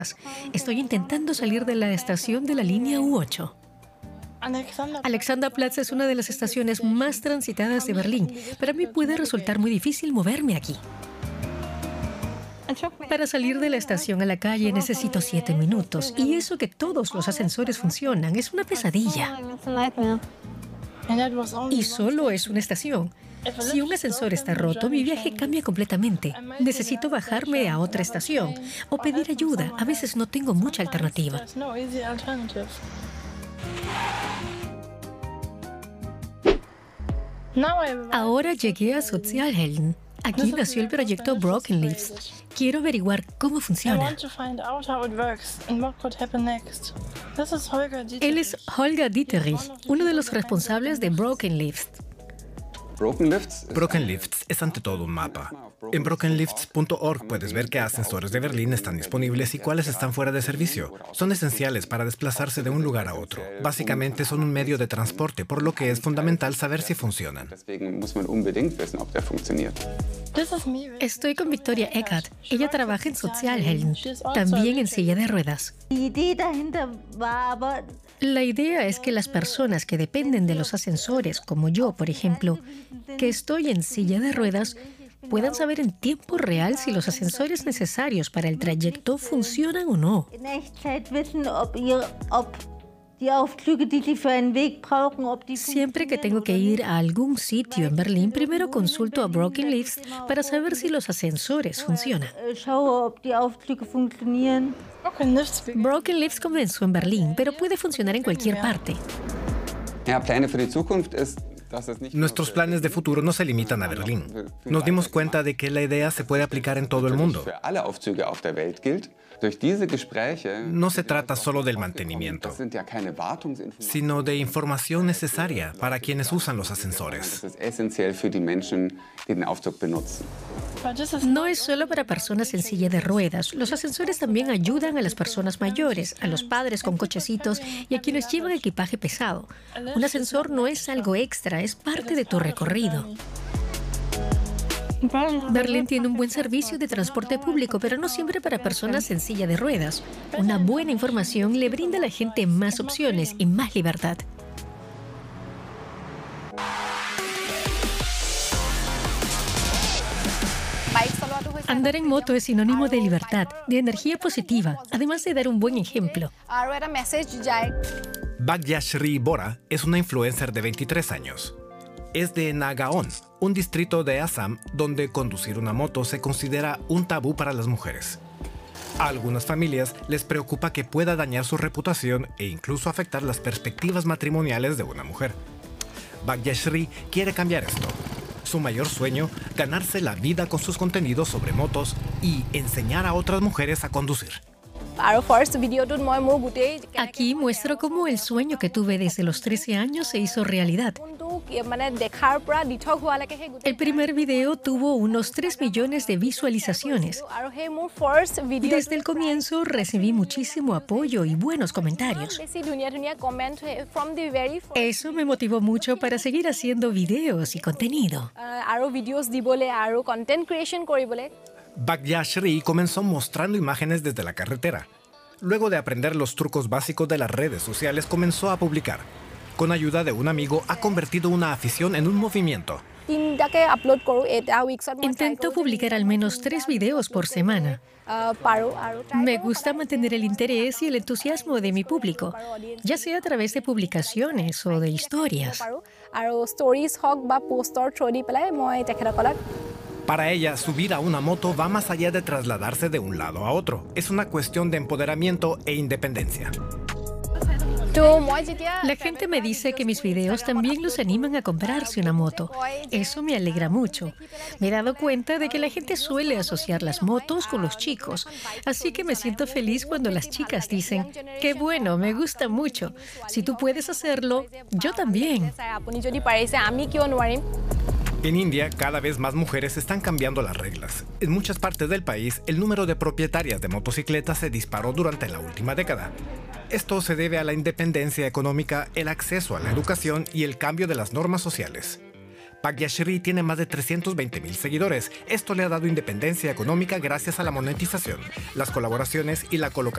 Estoy intentando salir de la estación de la línea U8. Alexanderplatz es una de las estaciones más transitadas de Berlín. Para mí puede resultar muy difícil moverme aquí. Para salir de la estación a la calle necesito 7 minutos. Y eso que todos los ascensores funcionan es una pesadilla. Y solo es una estación. Si un ascensor está roto, mi viaje cambia completamente. Necesito bajarme a otra estación o pedir ayuda. A veces no tengo mucha alternativa. Ahora llegué a Sozialhelden. Aquí nació el proyecto Broken Leaves. Quiero averiguar cómo funciona. Él es Holger Dieterich, uno de los responsables de Broken Leaves. Broken Lifts es ante todo un mapa. En brokenlifts.org puedes ver qué ascensores de Berlín están disponibles y cuáles están fuera de servicio. Son esenciales para desplazarse de un lugar a otro. Básicamente son un medio de transporte, por lo que es fundamental saber si funcionan. Estoy con Victoria Eckert. Ella trabaja en Sozialhelden, también en silla de ruedas. La idea es que las personas que dependen de los ascensores, como yo, por ejemplo, que estoy en silla de ruedas, puedan saber en tiempo real si los ascensores necesarios para el trayecto funcionan o no. Siempre que tengo que ir a algún sitio en Berlín, primero consulto a Broken Leaves para saber si los ascensores funcionan. Broken Leaves comenzó en Berlín, pero puede funcionar en cualquier parte. Nuestros planes de futuro no se limitan a Berlín. Nos dimos cuenta de que la idea se puede aplicar en todo el mundo. No se trata solo del mantenimiento, sino de información necesaria para quienes usan los ascensores. No es solo para personas en silla de ruedas. Los ascensores también ayudan a las personas mayores, a los padres con cochecitos y a quienes llevan equipaje pesado. Un ascensor no es algo extra, es parte de tu recorrido. Berlín tiene un buen servicio de transporte público, pero no siempre para personas en silla de ruedas. Una buena información le brinda a la gente más opciones y más libertad. Andar en moto es sinónimo de libertad, de energía positiva, además de dar un buen ejemplo. Bhagyashree Bora es una influencer de 23 años. Es de Nagaon, un distrito de Assam donde conducir una moto se considera un tabú para las mujeres. A algunas familias les preocupa que pueda dañar su reputación e incluso afectar las perspectivas matrimoniales de una mujer. Bhagyashree quiere cambiar esto. Su mayor sueño, ganarse la vida con sus contenidos sobre motos y enseñar a otras mujeres a conducir. Aquí muestro cómo el sueño que tuve desde los 13 años se hizo realidad. El primer video tuvo unos 3 millones de visualizaciones. Desde el comienzo recibí muchísimo apoyo y buenos comentarios. Eso me motivó mucho para seguir haciendo videos y contenido. Bhagyashree comenzó mostrando imágenes desde la carretera. Luego de aprender los trucos básicos de las redes sociales, comenzó a publicar. Con ayuda de un amigo, ha convertido una afición en un movimiento. Intento publicar al menos 3 videos por semana. Me gusta mantener el interés y el entusiasmo de mi público, ya sea a través de publicaciones o de historias. Para ella, subir a una moto va más allá de trasladarse de un lado a otro. Es una cuestión de empoderamiento e independencia. La gente me dice que mis videos también los animan a comprarse una moto. Eso me alegra mucho. Me he dado cuenta de que la gente suele asociar las motos con los chicos. Así que me siento feliz cuando las chicas dicen, ¡qué bueno, me gusta mucho! Si tú puedes hacerlo, yo también. En India, cada vez más mujeres están cambiando las reglas. En muchas partes del país, el número de propietarias de motocicletas se disparó durante la última década. Esto se debe a la independencia económica, el acceso a la educación y el cambio de las normas sociales. Bhagyashree tiene más de 320,000 seguidores. Esto le ha dado independencia económica gracias a la monetización, las colaboraciones y la colocación